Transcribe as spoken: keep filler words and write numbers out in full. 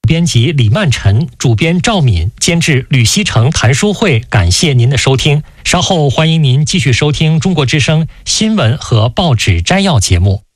编辑李曼晨，主编赵敏，监制吕希成、谭书慧。感谢您的收听，稍后欢迎您继续收听中国之声新闻和报纸摘要节目。